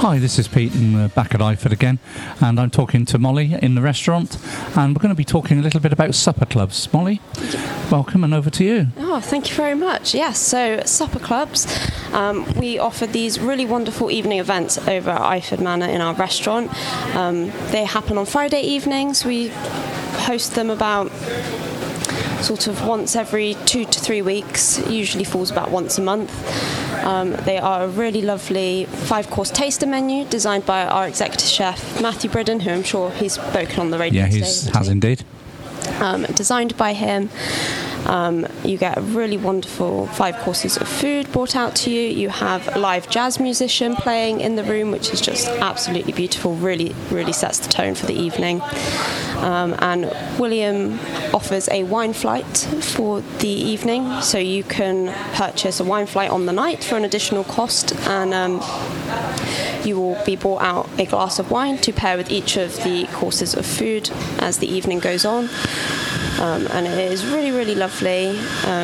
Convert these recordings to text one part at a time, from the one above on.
Hi, this is Pete and back at Iford again, and I'm talking to Molly in the restaurant, and we're going to be talking a little bit about supper clubs. Molly, welcome, and over to you. Oh, thank you very much. Yes, so supper clubs, we offer these really wonderful evening events over at Iford Manor in our restaurant. They happen on Friday evenings. We host them about sort of once every 2 to 3 weeks, usually falls about once a month. They are a really lovely 5-course taster menu designed by our executive chef, Matthew Bridden, who I'm sure he's spoken on the radio today. Yeah, he has indeed. Designed by him. You get really wonderful 5 courses of food brought out to you. You have a live jazz musician playing in the room, which is just absolutely beautiful, really, really sets the tone for the evening. And William offers a wine flight for the evening, so you can purchase a wine flight on the night for an additional cost, and you will be brought out a glass of wine to pair with each of the courses of food as the evening goes on. And it is really, really lovely.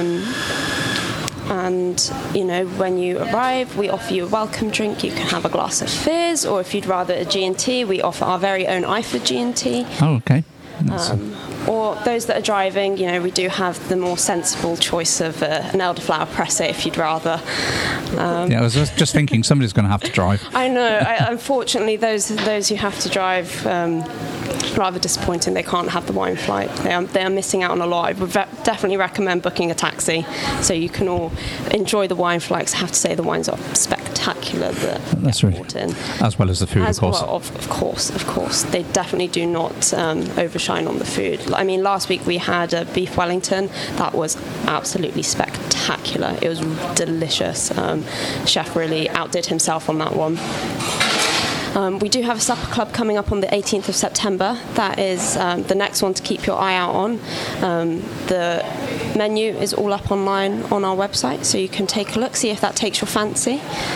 And, you know, when you arrive, we offer you a welcome drink. You can have a glass of fizz, or if you'd rather a G&T, we offer our very own Iford G&T. Oh, okay. Or those that are driving, you know, we do have the more sensible choice of an elderflower presser if you'd rather. Yeah, I was just thinking somebody's going to have to drive. I know. Unfortunately, those who have to drive, rather disappointing. They can't have the wine flight. They are missing out on a lot. I would definitely recommend booking a taxi so you can all enjoy the wine flights. I have to say the wines are spectacular. That's really, as well as the food, of course. Well, of course. They definitely do not overshine on the food. I mean, last week we had a beef Wellington that was absolutely spectacular. It was delicious. Chef really outdid himself on that one. We do have a supper club coming up on the 18th of September. That is the next one to keep your eye out on. The menu is all up online on our website, so you can take a look, see if that takes your fancy.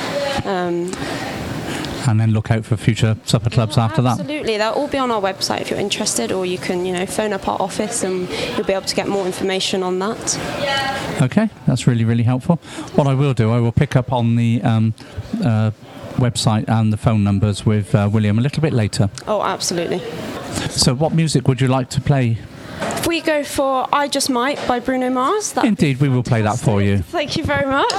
And then look out for future supper clubs after that. Absolutely, they'll all be on our website if you're interested, or you can, phone up our office and you'll be able to get more information on that. Okay, that's really, really helpful. What I will do, I will pick up on the website and the phone numbers with William a little bit later. Oh, absolutely. So what music would you like to play? If we go for I Just Might by Bruno Mars. Indeed, we will play that for you. Thank you very much.